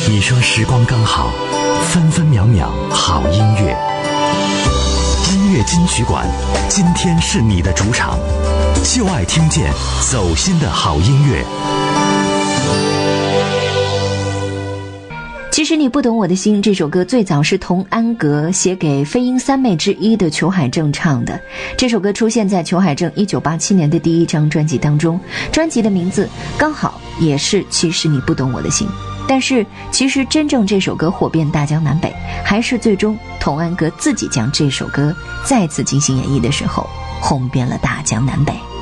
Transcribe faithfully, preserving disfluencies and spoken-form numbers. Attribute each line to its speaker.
Speaker 1: 你说时光刚好，分分秒秒好音乐。音乐金曲馆，今天是你的主场，就爱听见走心的好音乐。
Speaker 2: 其实你不懂我的心，这首歌最早是童安格写给飞鹰三妹之一的裘海正唱的。这首歌出现在裘海正一九八七年的第一张专辑当中，专辑的名字刚好也是其实你不懂我的心。但是其实真正这首歌火遍大江南北，还是最终童安格自己将这首歌再次进行演绎的时候红遍了大江南北。